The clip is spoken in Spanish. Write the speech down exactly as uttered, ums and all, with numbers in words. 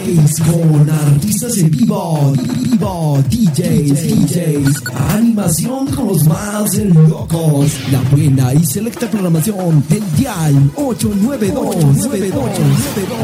Space con artistas en vivo, vivo, D Js, D Js, animación con los más locos, la buena y selecta programación del Dial ocho nueve dos nueve dos nueve dos.